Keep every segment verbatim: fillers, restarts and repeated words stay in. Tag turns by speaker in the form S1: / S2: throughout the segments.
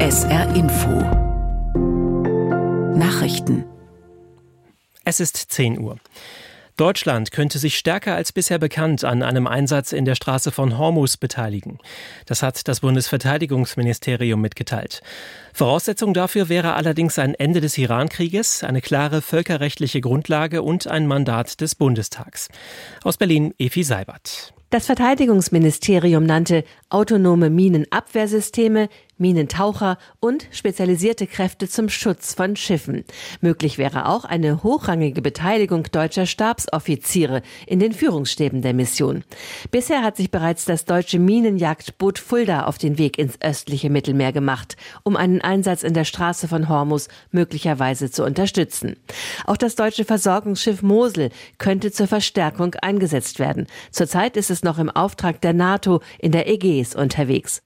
S1: S R Info Nachrichten.
S2: Es ist zehn Uhr. Deutschland könnte sich stärker als bisher bekannt an einem Einsatz in der Straße von Hormuz beteiligen. Das hat das Bundesverteidigungsministerium mitgeteilt. Voraussetzung dafür wäre allerdings ein Ende des Iran-Krieges, eine klare völkerrechtliche Grundlage und ein Mandat des Bundestags. Aus Berlin Efi Seibert.
S3: Das Verteidigungsministerium nannte autonome Minenabwehrsysteme, Minentaucher und spezialisierte Kräfte zum Schutz von Schiffen. Möglich wäre auch eine hochrangige Beteiligung deutscher Stabsoffiziere in den Führungsstäben der Mission. Bisher hat sich bereits das deutsche Minenjagdboot Fulda auf den Weg ins östliche Mittelmeer gemacht, um einen Einsatz in der Straße von Hormuz möglicherweise zu unterstützen. Auch das deutsche Versorgungsschiff Mosel könnte zur Verstärkung eingesetzt werden. Zurzeit ist es noch im Auftrag der NATO in der Ägäis unterwegs.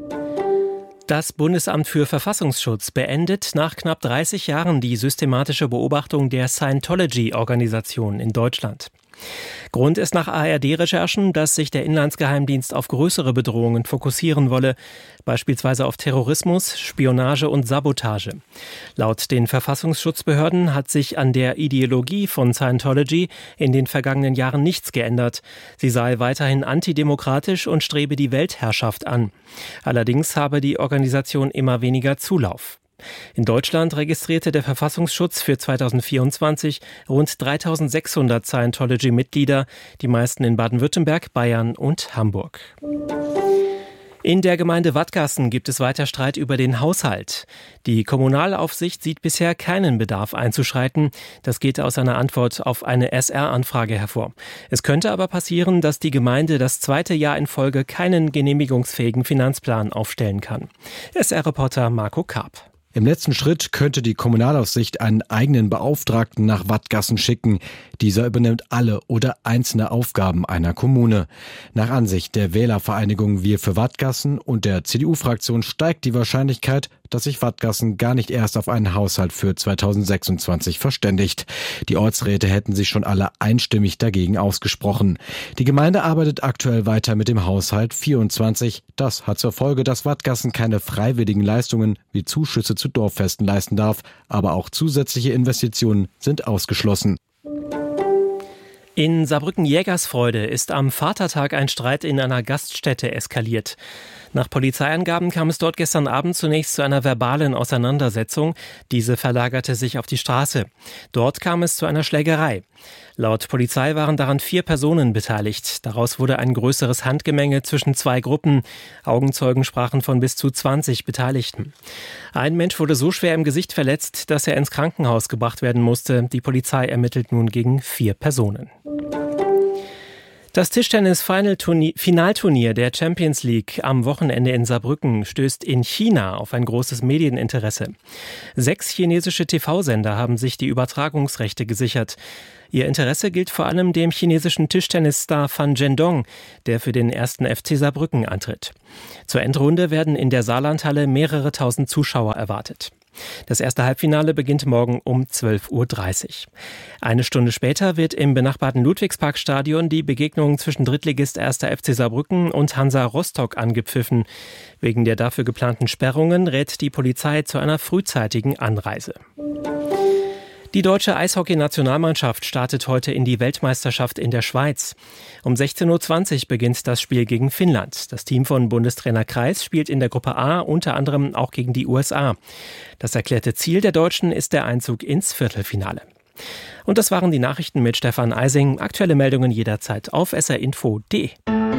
S2: Das Bundesamt für Verfassungsschutz beendet nach knapp dreißig Jahren die systematische Beobachtung der Scientology-Organisation in Deutschland. Grund ist nach A R D-Recherchen, dass sich der Inlandsgeheimdienst auf größere Bedrohungen fokussieren wolle, beispielsweise auf Terrorismus, Spionage und Sabotage. Laut den Verfassungsschutzbehörden hat sich an der Ideologie von Scientology in den vergangenen Jahren nichts geändert. Sie sei weiterhin antidemokratisch und strebe die Weltherrschaft an. Allerdings habe die Organisation immer weniger Zulauf. In Deutschland registrierte der Verfassungsschutz für zweitausendvierundzwanzig rund dreitausendsechshundert Scientology-Mitglieder, die meisten in Baden-Württemberg, Bayern und Hamburg. In der Gemeinde Wadgassen gibt es weiter Streit über den Haushalt. Die Kommunalaufsicht sieht bisher keinen Bedarf einzuschreiten. Das geht aus einer Antwort auf eine S R-Anfrage hervor. Es könnte aber passieren, dass die Gemeinde das zweite Jahr in Folge keinen genehmigungsfähigen Finanzplan aufstellen kann. S R-Reporter Marco Karp.
S4: Im letzten Schritt könnte die Kommunalaufsicht einen eigenen Beauftragten nach Wadgassen schicken. Dieser übernimmt alle oder einzelne Aufgaben einer Kommune. Nach Ansicht der Wählervereinigung Wir für Wadgassen und der C D U-Fraktion steigt die Wahrscheinlichkeit, dass sich Wadgassen gar nicht erst auf einen Haushalt für zweitausendsechsundzwanzig verständigt. Die Ortsräte hätten sich schon alle einstimmig dagegen ausgesprochen. Die Gemeinde arbeitet aktuell weiter mit dem Haushalt vierundzwanzig. Das hat zur Folge, dass Wadgassen keine freiwilligen Leistungen wie Zuschüsse zu Dorffesten leisten darf, aber auch zusätzliche Investitionen sind ausgeschlossen.
S2: In Saarbrücken-Jägersfreude ist am Vatertag ein Streit in einer Gaststätte eskaliert. Nach Polizeiangaben kam es dort gestern Abend zunächst zu einer verbalen Auseinandersetzung. Diese verlagerte sich auf die Straße. Dort kam es zu einer Schlägerei. Laut Polizei waren daran vier Personen beteiligt. Daraus wurde ein größeres Handgemenge zwischen zwei Gruppen. Augenzeugen sprachen von bis zu zwanzig Beteiligten. Ein Mensch wurde so schwer im Gesicht verletzt, dass er ins Krankenhaus gebracht werden musste. Die Polizei ermittelt nun gegen vier Personen. Das Tischtennis-Finalturnier der Champions League am Wochenende in Saarbrücken stößt in China auf ein großes Medieninteresse. Sechs chinesische T V-Sender haben sich die Übertragungsrechte gesichert. Ihr Interesse gilt vor allem dem chinesischen Tischtennisstar Fan Zhendong, der für den ersten F C Saarbrücken antritt. Zur Endrunde werden in der Saarlandhalle mehrere tausend Zuschauer erwartet. Das erste Halbfinale beginnt morgen um zwölf Uhr dreißig. Eine Stunde später wird im benachbarten Ludwigsparkstadion die Begegnung zwischen Drittligist erster F C Saarbrücken und Hansa Rostock angepfiffen. Wegen der dafür geplanten Sperrungen rät die Polizei zu einer frühzeitigen Anreise. Die deutsche Eishockey-Nationalmannschaft startet heute in die Weltmeisterschaft in der Schweiz. Um sechzehn Uhr zwanzig beginnt das Spiel gegen Finnland. Das Team von Bundestrainer Kreis spielt in der Gruppe A unter anderem auch gegen die U S A. Das erklärte Ziel der Deutschen ist der Einzug ins Viertelfinale. Und das waren die Nachrichten mit Stefan Eising. Aktuelle Meldungen jederzeit auf s r info punkt d e.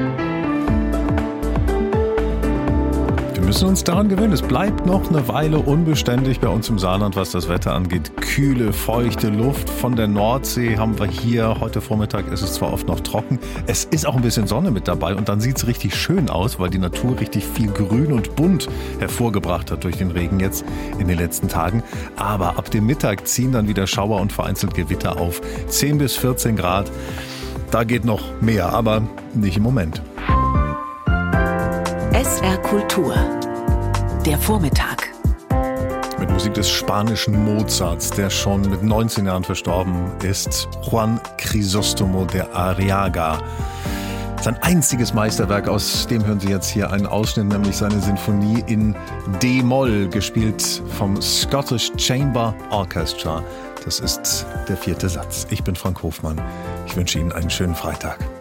S5: Wir müssen uns daran gewöhnen, es bleibt noch eine Weile unbeständig bei uns im Saarland, was das Wetter angeht. Kühle, feuchte Luft von der Nordsee haben wir hier. Heute Vormittag ist es zwar oft noch trocken, es ist auch ein bisschen Sonne mit dabei und dann sieht es richtig schön aus, weil die Natur richtig viel Grün und Bunt hervorgebracht hat durch den Regen jetzt in den letzten Tagen. Aber ab dem Mittag ziehen dann wieder Schauer und vereinzelt Gewitter auf. zehn bis vierzehn Grad, da geht noch mehr, aber nicht im Moment.
S1: S R Kultur. Der Vormittag.
S5: Mit Musik des spanischen Mozarts, der schon mit neunzehn Jahren verstorben ist. Juan Crisóstomo de Arriaga. Sein einziges Meisterwerk, aus dem hören Sie jetzt hier einen Ausschnitt, nämlich seine Sinfonie in D-Moll, gespielt vom Scottish Chamber Orchestra. Das ist der vierte Satz. Ich bin Frank Hofmann. Ich wünsche Ihnen einen schönen Freitag.